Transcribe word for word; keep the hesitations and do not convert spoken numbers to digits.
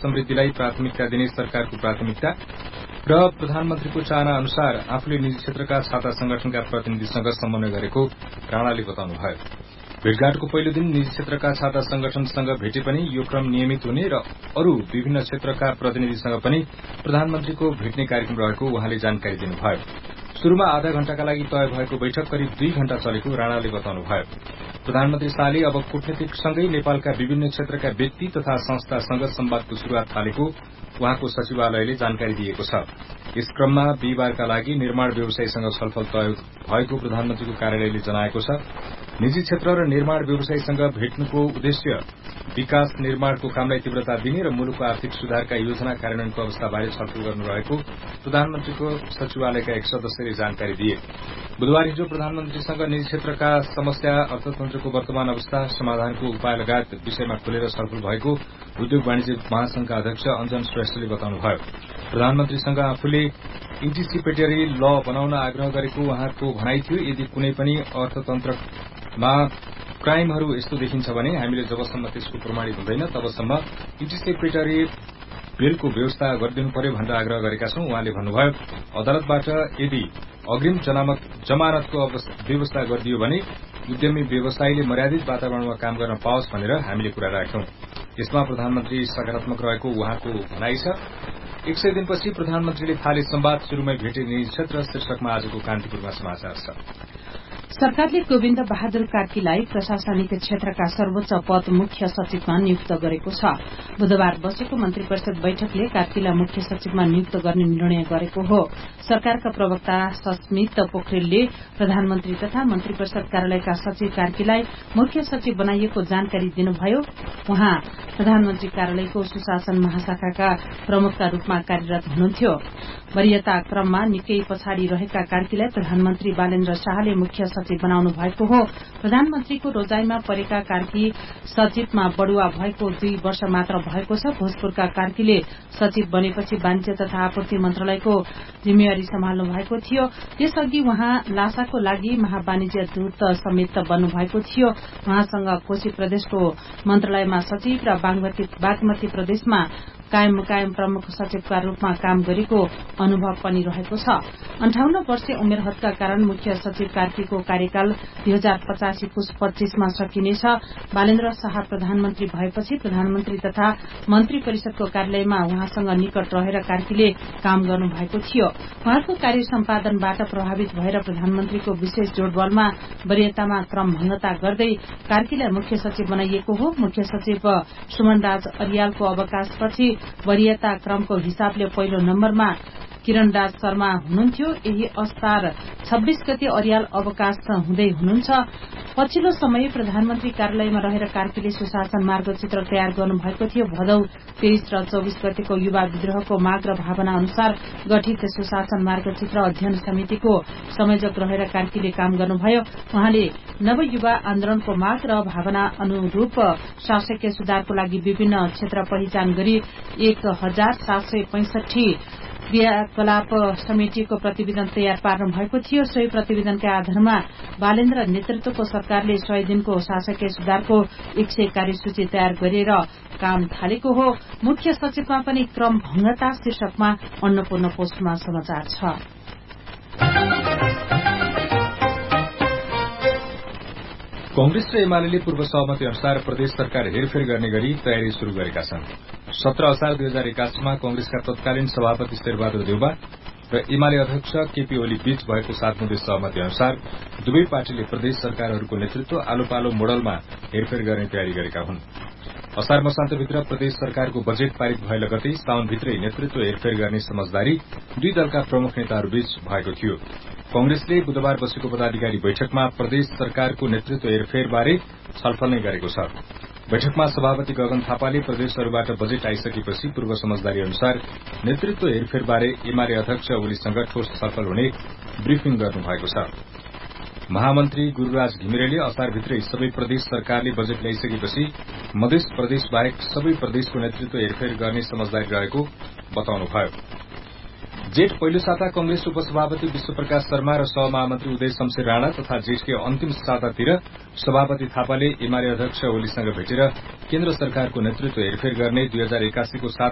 समृद्धिलाई प्राथमिकता दिने सरकारको प्राथमिकता र प्रधानमन्त्रीको चाहना अनुसार आफूले निजी क्षेत्रका छाता संगठनका प्रतिनिधिसँग समन्वय गरेको राणाले बताउनुभयो। भेटघाटको पहिलो दिन निजी क्षेत्रका छाता संगठनसँग भेटे पनि यो क्रम नियमित हुने र अरू विभिन्न क्षेत्रका प्रतिनिधिसँग पनि प्रधानमन्त्रीको भेट्ने कार्यक्रम रहेको उहाँले जानकारी दिनुभयो। शुरूमा आधा घण्टाका लागि तय भएको बैठक करिब दुई घण्टा चलेको राणाले बताउनुभयो। प्रधानमन्त्री शाहले अब कूटनीतिकसँगै नेपालका विभिन्न क्षेत्रका व्यक्ति तथा संस्थासँग संवादको शुरूआत थालेको उहाँको सचिवालयले जानकारी दिएको छ। यस क्रममा बिहिबारका लागि निर्माण व्यवसायीसँग छलफल तय भएको प्रधानमन्त्रीको कार्यालयले जनाएको छ। निजी क्षेत्र र निर्माण व्यवसायीसँग भेट्नुको उद्देश्य विकास निर्माणको कामलाई तीव्रता दिने र मुलुकको आर्थिक सुधारका योजना कार्यान्वयनको अवस्थाबारे छलफल गर्नु रहेको प्रधानमन्त्रीको सचिवालयका एक सदस्यले जानकारी दिए। बुधबार हिजो प्रधानमन्त्रीसँग निजी क्षेत्रका समस्या, अर्थतन्त्रको वर्तमान अवस्था, समाधानको उपाय लगायत विषयमा खुलेर छलफल भएको उद्योग वाणिज्य महासंघका अध्यक्ष अञ्जन श्रेष्ठले बताउनुभयो। प्रधानमन्त्रीसँग आफूले एन्टिसिपेटरी ल बनाउन आग्रह गरेको उहाँको भनाइ थियो। यदि कुनै पनि अर्थतन्त्रमा क्राइमहरू यस्तो देखिन्छ भने हामीले जबसम्म त्यसको प्रमाणित हुँदैन तबसम्म एन्टिसिपेटरी बिलको व्यवस्था गरिदिनु पर्यो भनेर आग्रह गरेका छौं। उहाँले भन्नुभयो, अदालतबाट यदि अग्रिम जमानतको व्यवस्था गरिदियो भने उद्यमी व्यवसायीले मर्यादित वातावरणमा काम गर्न पाओस् भनेर हामीले कुरा राख्यौं। यसमा प्रधानमन्त्री सकारात्मक रहेको उहाँको भनाइ छ। एक सय दिनपछि प्रधानमन्त्रीले थाले संवाद, शुरूमै भेटे निजी क्षेत्र शीर्षकमा आजको कान्तिपुरमा समाचार छ। सरकारले गोविन्द बहादुर कार्कीलाई प्रशासनिक क्षेत्रका सर्वोच्च पद मुख्य सचिवमा नियुक्त गरेको छ। बुधबार बसेको मन्त्री परिषद बैठकले कार्कीलाई मुख्य सचिवमा नियुक्त गर्ने निर्णय गरेको हो। सरकारका प्रवक्ता सस्मित पोखरेलले प्रधानमन्त्री तथा मन्त्री परिषद कार्यालयका सचिव कार्कीलाई मुख्य सचिव बनाइएको जानकारी दिनुभयो। उहाँ प्रधानमन्त्री कार्यालयको सुशासन महाशाखाका प्रमुखका रूपमा कार्यरत हुनुहुन्थ्यो। वरीयता क्रममा निकै पछाडि रहेका कार्कीलाई प्रधानमन्त्री बालेन्द्र शाहले मुख्य सचिव बनाउनु भएको हो। प्रधानमन्त्रीको रोजाइमा परेका कार्की सचिवमा बढुवा भएको दुई वर्ष मात्र भएको छ। भोजपुरका कार्कीले सचिव बनेपछि वाणिज्य तथा आपूर्ति मन्त्रालयको जिम्मेवारी सम्हाल्नु भएको थियो। त्यसअघि उहाँ लासाको लागि महावाणिज्य दूत समेत बन्नु भएको थियो। उहाँसँग कोशी प्रदेशको मन्त्रालयमा सचिव र बागमती प्रदेशमा कायम मुकायम प्रमुख सचिवका रूपमा काम गरेको अनुभव पनि रहेको छ। अन्ठाउन्न वर्षे उमेर हदका कारण मुख्य सचिव कार्कीको कार्यकाल दुई हजार पचासी पुस पच्चीसमा सकिनेछ। बालेन्द्र शाह प्रधानमन्त्री भएपछि प्रधानमन्त्री तथा मन्त्री परिषदको कार्यालयमा उहाँसँग निकट रहेर कार्कीले काम गर्नु भएको थियो। उहाँको कार्य सम्पादनबाट प्रभावित भएर प्रधानमन्त्रीको विशेष जोडबलमा वरीयतामा क्रमभंगता गर्दै कार्कीलाई मुख्य सचिव बनाइएको हो। मुख्य सचिव सुमनराज अरियालको अवकाशपछि वरीयता क्रमको हिसाबले पहिलो नम्बरमा किरणराज शर्मा हुनुहुन्थ्यो। यही असार छब्बीस गते अरियाल अवकाश हुँदै हुनुहुन्छ। पछिल्लो समय प्रधानमन्त्री कार्यालयमा रहेर कार्कीले सुशासन मार्गचित्र तयार गर्नुभएको थियो। भदौ तेइस र चौबिस गतेको युवा विद्रोहको माग र भावना अनुसार गठित सुशासन मार्गचित्र अध्ययन समितिको संयोजक रहेर कार्कीले काम गर्नुभयो। उहाँले नवयुवा आन्दोलनको माग र भावना अनुरूप शासकीय सुधारको लागि विभिन्न क्षेत्र पहिचान गरी एक हजार सात सय पैंसठी क्रियाकलाप समितिको प्रतिवेदन तयार पार्नु भएको थियो। सोही प्रतिवेदनका आधारमा बालेन्द्र नेतृत्वको सरकारले सय दिनको शासकीय सुधारको एक सय कार्यसूची तयार गरेर काम थालेको हो। मुख्य सचिवमा पनि क्रम भंगता शीर्षकमा अन्नपूर्ण पोस्टमा समाचार छ। कांग्रेस र एमाले पूर्व सहमति अनुसार प्रदेश सरकार हेरफेर गर्ने गरी तयारी शुरू गरेका छन्। सत्र असार दुई हजार एकासीमा कांग्रेसका तत्कालीन सभापति शेरबहादुर देउबा र एमाले अध्यक्ष केपी ओली बीच भएको सात मुद्दे सहमति अनुसार दुवै पार्टीले प्रदेश सरकारहरूको नेतृत्व आलो पालो मोडलमा हेरफेर गर्ने तयारी गरेका हुन्। असार मसान्तभित्र प्रदेश सरकारको बजेट पारित भए लगतै साउनभित्रै नेतृत्व हेरफेर गर्ने समझदारी दुई दलका प्रमुख नेताहरूबीच भएको थियो। कांग्रेसले बुधबार बसेको पदाधिकारी बैठकमा प्रदेश सरकारको नेतृत्व हेरफेरबारे छलफल नै गरेको छ। बैठकमा सभापति गगन थापाले प्रदेशहरूबाट बजेट आइसकेपछि पूर्व समझदारी अनुसार नेतृत्व हेरफेरबारे एमाले अध्यक्ष ओलीसँग ठोस छलफल हुने ब्रिफिङ गर्नुभएको छ। महामन्त्री गुरूराज घिमिरेले असारभित्रै सबै प्रदेश सरकारले बजेट ल्याइसकेपछि मधेस प्रदेश बाहेक सबै प्रदेशको नेतृत्व हेरफेर गर्ने समझदारी रहेको बताउनुभयो। जेठ पहिलो साता कांग्रेस उपसभापति विश्वप्रकाश शर्मा र सहमहामन्त्री उदय शमशेर राणा तथा जेठकै अन्तिम सातातिर सभापति थापाले एमाले अध्यक्ष ओलीसँग भेटेर केन्द्र सरकारको नेतृत्व हेरफेर गर्ने दुई हजार एकासीको सात